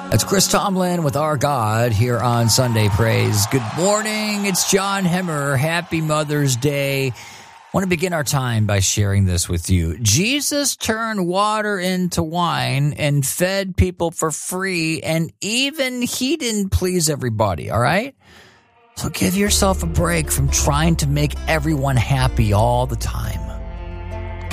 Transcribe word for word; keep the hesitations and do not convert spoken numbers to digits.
That's Chris Tomlin with Our God here on Sunday Praise. Good morning. It's John Hemmer. Happy Mother's Day. I want to begin our time by sharing this with you. Jesus turned water into wine and fed people for free, and even he didn't please everybody, all right? So give yourself a break from trying to make everyone happy all the time.